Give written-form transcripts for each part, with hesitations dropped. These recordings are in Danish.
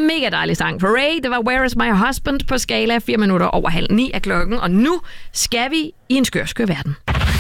mega dejlig sang for Ray. Det var Where is my husband på skala 4 minutter over 8:30 af klokken. Og nu skal vi i en skør verden.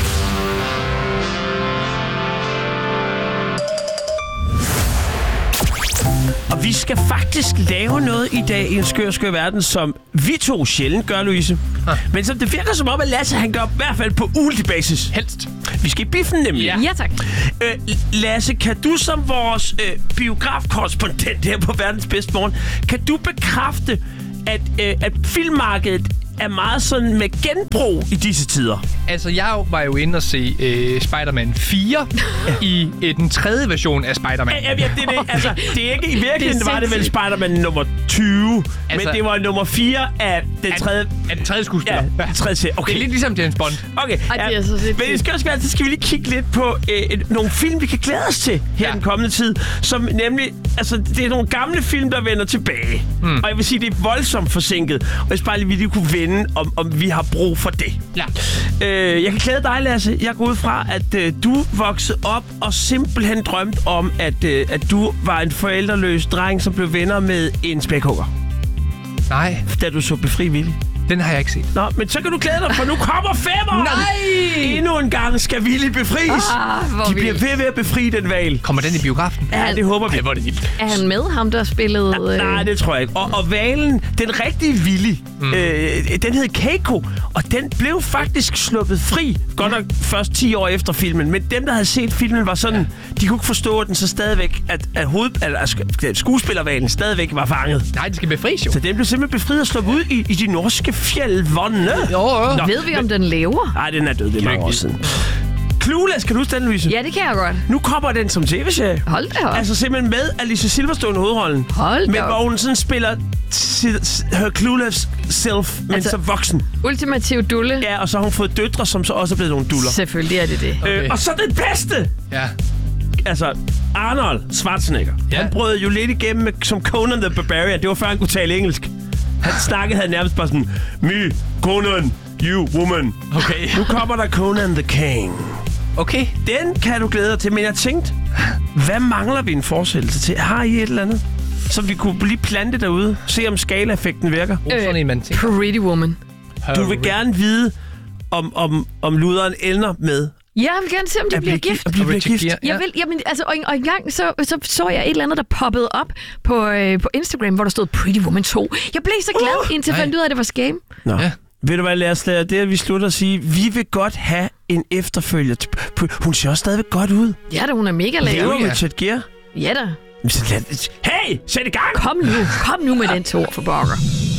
Og vi skal faktisk lave noget i dag i en skør verden, som vi to sjældent gør, Louise. Men som det virker som om, at Lasse han gør i hvert fald på ugentlig basis. Helst. Vi skal i biffen nemlig. Ja tak. Lasse, kan du som vores biografkorrespondent her på Verdens Bedste Morgen, kan du bekræfte, at filmmarkedet er meget sådan med genbrug i disse tider? Altså, jeg var jo inde og se Spider-Man 4 i den tredje version af Spider-Man. Ja, det er det. Altså, det er ikke i virkeligheden, det var det vel Spider-Man nummer 20, altså, men det var nummer 4 af den tredje... Af den tredje skuespiller. Ja, den tredje serie. Okay. Det er lidt ligesom James Bond. Okay, Ej, det er så lidt. Men i så skal vi lige kigge lidt på nogle film, vi kan glæde os til her den kommende tid, som nemlig... Altså, det er nogle gamle film, der vender tilbage. Og jeg vil sige, det er voldsomt forsinket. Og jeg skal bare lige kunne vende, om vi har brug for det. Ja. Jeg kan glæde dig, Lasse. Jeg går ud fra, at du voksede op og simpelthen drømte om, at du var en forældreløs dreng, som blev venner med en spækhugger. Nej. Da du så Befri Willy. Den har jeg ikke set. Nå, men så kan du glæde dig, for nu kommer femmeren! Nej! Endnu en gang skal Willy befries. De bliver ved at befri den valg. Kommer den i biografen? Ja, det håber vi. Hvor er det vildt. Er han med ham, der spillede... Nej, det tror jeg ikke. Og valen, den rigtige Willy, den hed Keiko, og den blev faktisk sluppet fri. Godt nok først 10 år efter filmen, men dem, der havde set filmen, var sådan, de kunne ikke forstå, at den så stadigvæk, at skuespillervalen stadigvæk var fanget. Nej, det skal befries jo. Så den blev simpelthen befriet og sluppet ud i de norske fjeldvande. Jo. Ved vi, om den lever? Nej, den er død, det er mange år siden. Clueless, kan du huske den, Louise? Ja, det kan jeg godt. Nu kommer den som tv-serie. Hold da op. Altså simpelthen med Alicia Silverstone i hovedrollen. Hold da men op. hvor hun sådan spiller her clueless self, men Altså, så voksen. Ultimativ dulle. Ja, og så har hun fået døtre, som så også er blevet nogle duller. Selvfølgelig er det det. Okay. Og så den bedste! Ja. Altså, Arnold Schwarzenegger. Ja. Han brød jo lidt igennem som Conan the Barbarian. Det var før han kunne tale engelsk. Han havde nærmest bare sådan, me, Conan, you, woman. Okay. Nu kommer der Conan the King. Okay. Den kan du glæde dig til, men jeg tænkte, hvad mangler vi en forsættelse til? Har I et eller andet, som vi kunne lige plante derude? Se om skala-effekten virker? Sådan en, man tænker. Pretty Woman. Du vil gerne vide, om luderen ender med Ja, jeg vil gerne se, om de bliver gift. at blive gift. Ja. Jeg vil, jamen, altså, og en gang så jeg et eller andet, der poppede op på Instagram, hvor der stod Pretty Woman 2. Jeg blev så glad, indtil jeg fandt ud af, at det var scam. Nå. Ja. Ved du hvad, lad os lade det, at vi slutter at sige, vi vil godt have en efterfølger. Hun ser også stadigvæk godt ud. Ja da, hun er mega lav. Lever Richard Gere. Ja da. Hey, sæt i gang! Kom nu med den 2 for pokker.